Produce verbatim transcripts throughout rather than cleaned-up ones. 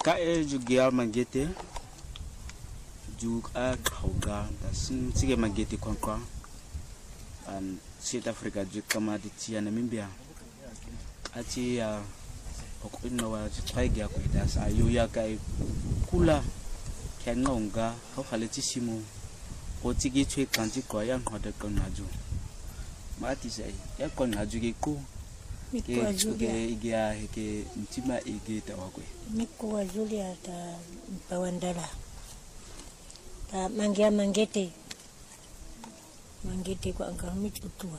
Kae juga mangete juga kauga dasin sige mangete kwankwa an South Africa juga kama ditia Namibia ati ya okwino wa tsaige ya kwida sa yuya kai kula kenonga ho khaleti simo o tsigi tshwe kanti kwa ya ngoda kanaju mati sai ya kanaju ke ku ke ke igia ke ntima ige tawakwe Miko wa Julia ta Bawandala ta mangia mangete mangete kwa angkami tutua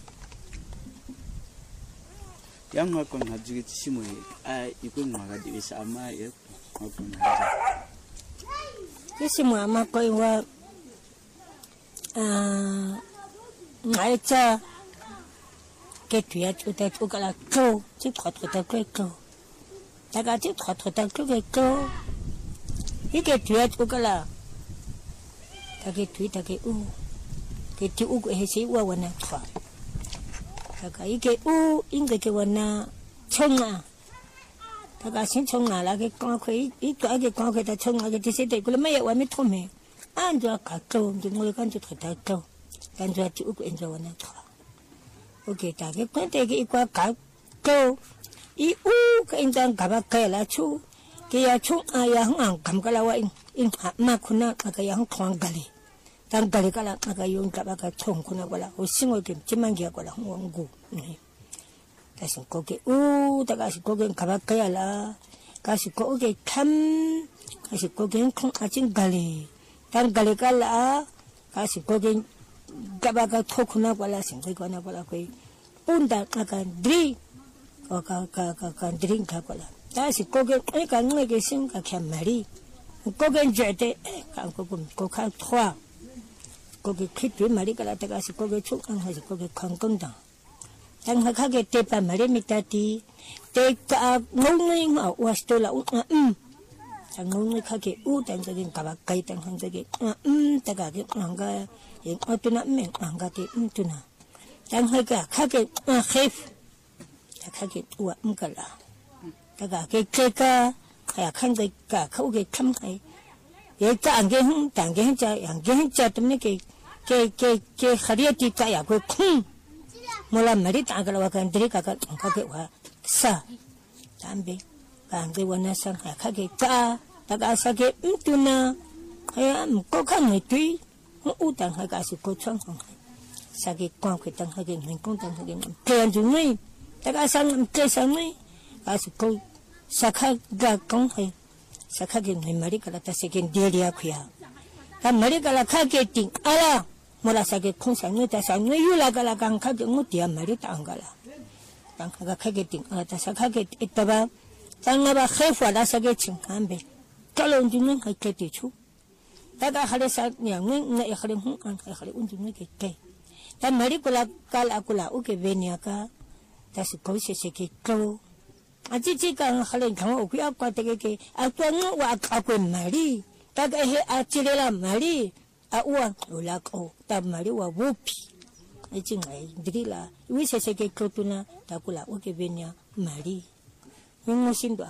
yang ngakon haji simo ai iku ngaga di sama ya ngakon haji simo ama ko wa ah ngaita ke tuya tuta tukala ko ti trois trois ko daga ti trois trois ko ko ike tuya tukala take tuyi take u ke ti u he si wa wana twa daga ike u inge ke wana chonga daga sin chonga la ke ko ko i to age ko ke ta chonga ke ti se te ko me wa me thome anjwa ka ko ngi ngwe kan ti thata ko kan jwa ti u ko enjwa wana twa okay ta ke ko te ke ikwa ka ko i u ka indang ka ba ka la chu ke ya chu a ya hang kam ka la wa in in ma khuna ka ya hang thwang gali dan gali ka la ka yung ka ba ka thong khuna wala o singo ke chimangia ko la ngu ni ta sin ko ke u ta ka si ko ke ka ba ka ya la ka si ko ke tham ka si ko ke khong a chin gali dan gali ka la ka si ko ke gaba ka thokuna wala sin ko na wala ko unda ka ka dri ka ka ka ka drink ka wala ta si ko ke ka nge ke sin ka kya mari ko ke jete ka ko ko ka thwa ko ke khit mari ka la ta ka si ko ke chu ang ha si ko ke khang kang da tang ha ka ke te pa mari mitati te ka ngai ma was to la u um tang ngai ka ke u tang ke ka ba kai tang han ke um ta ka ke ang ga yin otuna men ang ga ke untuna tang ha ka ka ke khif ta ka ke u am ka la ta ka ke ke ka ya kan ke ka ka u ke tham kai ye ka ang ge hung tang ge cha yang ge cha tum ne ke ke ke ke khariya ti ka ya ko khum mola mari ta ka wa kan dri ka ka ka ke wa sa tambe ka ang ge wa na sa ka ka ke ka ta ka sa ke untuna ya m ko ka ngai tui u tang ha ka si ko chang hong sa ke kwa ke tang ha ke ngai kong tang ha ke ke an ju ngai ta ka sang ke sang ngai ka si ko sa kha ga kong hai sa kha ke ngai mari ka la ta se ke deria khya ka mari ka la kha ke ting ala mola sa ke khong sang ngai ta sang ngai yu la ka la kang kha ke ngu tia mari ta ang ga la kang kha kha ke ting ala ta sa kha ke ta ba tang ba khef wa la sa ke ching ambe ka lo ju ngai ha ke ti chu daga hale sa nya ngai ngai hale hu an hale unju ngai ke ke ta mari kula kal akula u ke venia ka ta si ko se se ke ko aji ji ka hale khang o ku akwa te ke ke akwa ngo wa akwa mari daga he a chile la mari a uwa ula ko ta mari wa wupi aji ngai drila wi se se ke ko tuna ta kula u ke venia mari ngo sindwa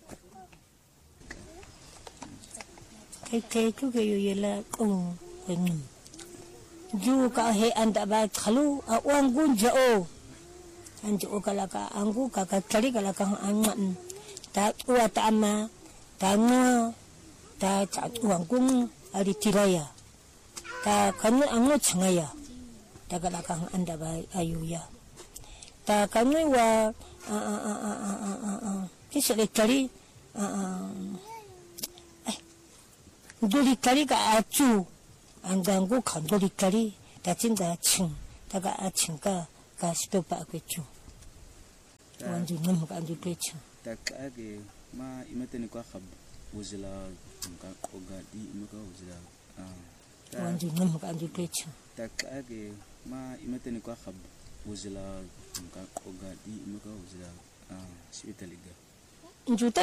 ke ku ke yo yela kong ngum ju ka he anda ba khalu a wang gun ja o anjo kala ka angu ka ka kali kala ka an ta wa ta ma ta ngo ta cha wang gung ari tiraya ta kanu ango changaya ta kala ka anda ba ayuya ta kanu wa a a a a a a a ki se le kali a a doli kari ka achu andangu kan doli kari dacinda ching daga aching ka ka stopa ke chu wanju nam ka anju ke chu tak age ma imeteni kwa khab uzila ka koga di imuka uzila ah wanju nam ka anju ke chu tak age ma imeteni kwa khab uzila ka koga di imuka uzila ah sibitaliga njuta